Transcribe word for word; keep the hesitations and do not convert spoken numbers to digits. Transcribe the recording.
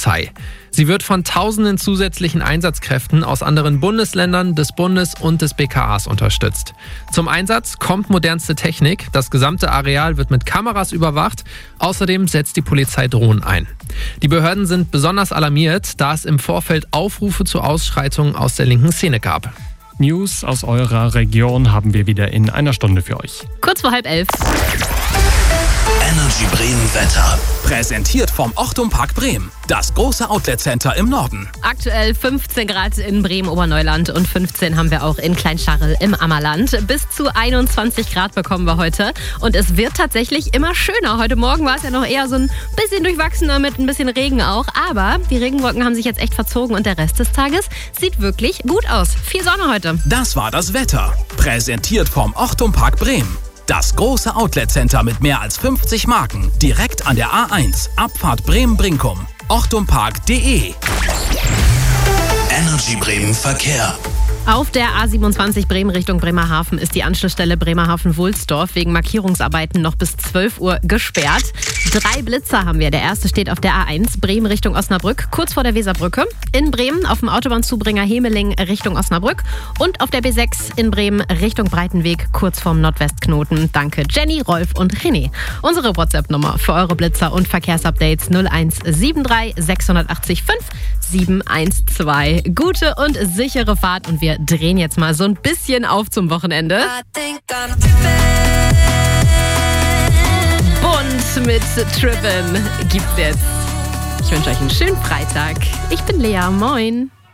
Polizei. Sie wird von tausenden zusätzlichen Einsatzkräften aus anderen Bundesländern, des Bundes und des B K As unterstützt. Zum Einsatz kommt modernste Technik. Das gesamte Areal wird mit Kameras überwacht. Außerdem setzt die Polizei Drohnen ein. Die Behörden sind besonders alarmiert, da es im Vorfeld Aufrufe zu Ausschreitungen aus der linken Szene gab. News aus eurer Region haben wir wieder in einer Stunde für euch. Kurz vor halb elf. Energy Bremen Wetter. Präsentiert vom Ochtum Park Bremen. Das große Outlet-Center im Norden. Aktuell fünfzehn Grad in Bremen-Oberneuland und fünfzehn haben wir auch in Kleinscharrel im Ammerland. Bis zu einundzwanzig Grad bekommen wir heute. Und es wird tatsächlich immer schöner. Heute Morgen war es ja noch eher so ein bisschen durchwachsener mit ein bisschen Regen auch. Aber die Regenwolken haben sich jetzt echt verzogen und der Rest des Tages sieht wirklich gut aus. Viel Sonne heute. Das war das Wetter. Präsentiert vom Ochtum Park Bremen. Das große Outlet-Center mit mehr als fünfzig Marken. Direkt an der A eins. Abfahrt Bremen-Brinkum. ochtumpark punkt de. Energy Bremen Verkehr. Auf der A siebenundzwanzig Bremen Richtung Bremerhaven ist die Anschlussstelle Bremerhaven-Wulsdorf wegen Markierungsarbeiten noch bis zwölf Uhr gesperrt. Drei Blitzer haben wir. Der erste steht auf der A eins Bremen Richtung Osnabrück, kurz vor der Weserbrücke. In Bremen auf dem Autobahnzubringer Hemeling Richtung Osnabrück. Und auf der B sechs in Bremen Richtung Breitenweg, kurz vorm Nordwestknoten. Danke Jenny, Rolf und René. Unsere WhatsApp-Nummer für eure Blitzer und Verkehrsupdates null eins sieben drei sechs acht fünf sieben eins zwei. Gute und sichere Fahrt und wir drehen jetzt mal so ein bisschen auf zum Wochenende. Bunt mit Trippin' gibt's jetzt. Ich wünsche euch einen schönen Freitag. Ich bin Lea, moin.